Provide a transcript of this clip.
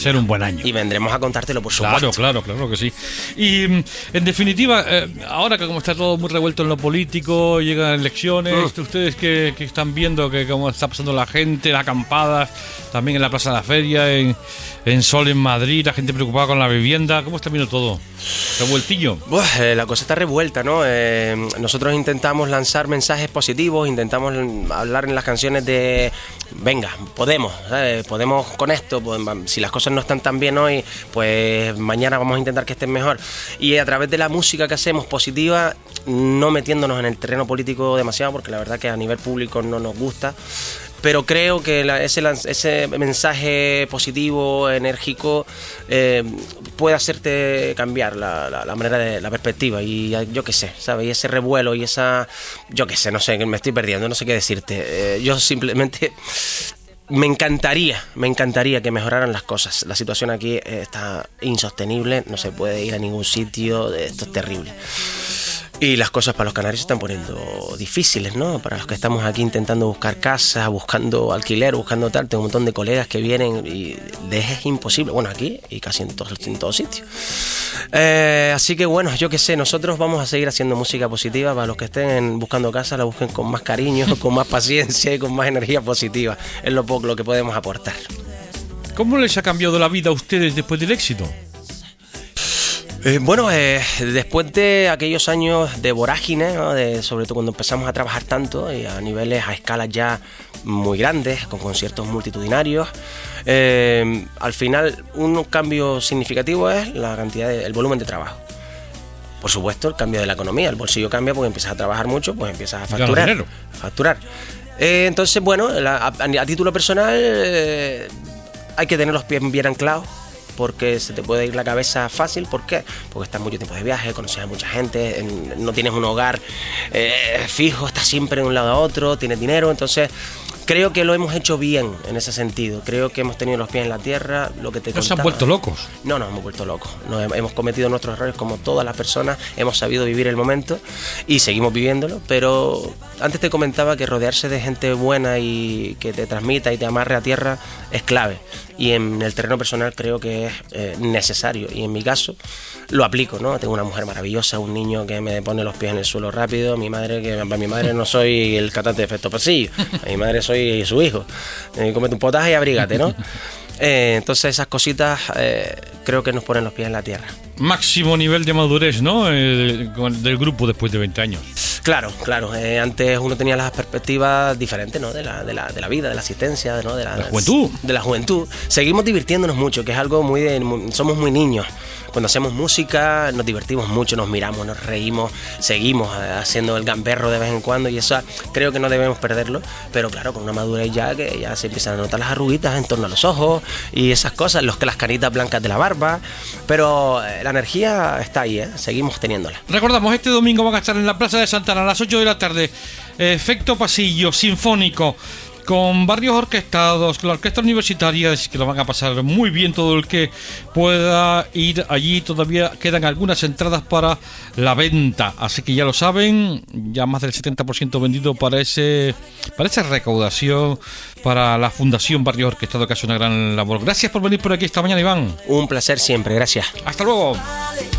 Ser un buen año. Y vendremos a contártelo, por supuesto. Claro que sí. Y en definitiva, ahora que como está todo muy revuelto en lo político, llegan elecciones, ustedes que están viendo que cómo está pasando la gente, las acampadas, también en la Plaza de la Feria, en Sol, en Madrid, la gente preocupada con la vivienda, ¿cómo está viendo todo? ¿Revueltillo? La cosa está revuelta, ¿no? Nosotros intentamos lanzar mensajes positivos, intentamos hablar en las canciones de venga, podemos, ¿sabes? Podemos con esto, si las cosas no están tan bien hoy, pues mañana vamos a intentar que estén mejor. Y a través de la música que hacemos positiva, no metiéndonos en el terreno político demasiado, porque la verdad que a nivel público no nos gusta. Pero creo que ese mensaje positivo, enérgico, puede hacerte cambiar la manera de la perspectiva. Y yo qué sé, ¿sabes? Y ese revuelo y esa... Yo qué sé, no sé, me estoy perdiendo, no sé qué decirte. Yo simplemente... Me encantaría que mejoraran las cosas. La situación aquí está insostenible, no se puede ir a ningún sitio, esto es terrible. Y las cosas para los canarios se están poniendo difíciles, ¿no? Para los que estamos aquí intentando buscar casas, buscando alquiler, buscando tal. Tengo un montón de colegas que vienen y es imposible. Bueno, aquí y casi en todos sitios. Así que bueno, yo qué sé, nosotros vamos a seguir haciendo música positiva. Para los que estén buscando casa, la busquen con más cariño, con más paciencia y con más energía positiva. Es lo que podemos aportar. ¿Cómo les ha cambiado la vida a ustedes después del éxito? Después de aquellos años de vorágine, ¿no? Sobre todo cuando empezamos a trabajar tanto y a escalas ya muy grandes, con conciertos multitudinarios, al final un cambio significativo es la cantidad el volumen de trabajo. Por supuesto, el cambio de la economía, el bolsillo cambia porque empiezas a trabajar mucho, pues empiezas a facturar. Entonces, bueno, a título personal hay que tener los pies bien anclados, porque se te puede ir la cabeza fácil. ¿Por qué? Porque estás mucho tiempo de viaje, conoces a mucha gente, no tienes un hogar fijo, estás siempre de un lado a otro, tienes dinero. Entonces creo que lo hemos hecho bien en ese sentido. Creo que hemos tenido los pies en la tierra. Lo que te contaba. ¿No se han vuelto locos? No nos hemos vuelto locos. Hemos cometido nuestros errores como todas las personas. Hemos sabido vivir el momento y seguimos viviéndolo. Pero antes te comentaba que rodearse de gente buena y que te transmita y te amarre a tierra es clave. Y en el terreno personal creo que es necesario. Y en mi caso lo aplico, ¿no? Tengo una mujer maravillosa, un niño que me pone los pies en el suelo rápido. Mi madre, que para mi madre no soy el cantante de efecto pasillo. A mi madre soy su hijo. Cómete un potaje y abrígate, ¿no? Entonces esas cositas creo que nos ponen los pies en la tierra. Máximo nivel de madurez, ¿no? Del grupo después de 20 años. Claro. Antes uno tenía las perspectivas diferentes, ¿no? De la vida, de la existencia, ¿no? De la juventud. De la juventud. Seguimos divirtiéndonos mucho, que es algo somos muy niños. Cuando hacemos música nos divertimos mucho, nos miramos, nos reímos, seguimos haciendo el gamberro de vez en cuando y eso creo que no debemos perderlo, pero claro, con una madurez ya que ya se empiezan a notar las arruguitas en torno a los ojos y esas cosas, las canitas blancas de la barba, pero la energía está ahí, seguimos teniéndola. Recordamos, este domingo van a estar en la Plaza de Santana a las 8 de la tarde, efecto pasillo sinfónico, con Barrios Orquestados, con la orquesta universitaria, que lo van a pasar muy bien todo el que pueda ir allí. Todavía quedan algunas entradas para la venta, así que ya lo saben, ya más del 70% vendido para esa recaudación para la Fundación Barrios Orquestados, que hace una gran labor. Gracias por venir por aquí esta mañana, Iván. Un placer siempre, gracias. Hasta luego.